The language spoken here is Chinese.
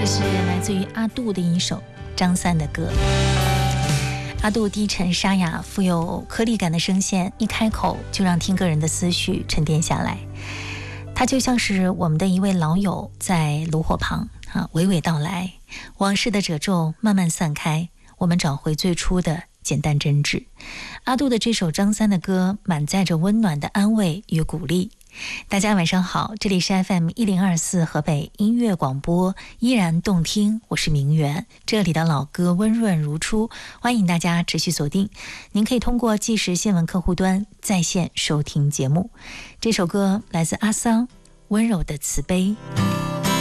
是来自于阿杜的一首张三的歌。阿杜低沉沙哑、富有颗粒感的声线，一开口就让听歌人的思绪沉淀下来。他就像是我们的一位老友，在炉火旁娓娓道来，往事的褶皱慢慢散开，我们找回最初的简单真挚。阿杜的这首张三的歌，满载着温暖的安慰与鼓励。大家晚上好，这里是 FM1024 河北音乐广播，依然动听，我是明媛，这里的老歌温润如初，欢迎大家持续锁定。您可以通过即时新闻客户端在线收听节目。这首歌来自阿桑，温柔的慈悲。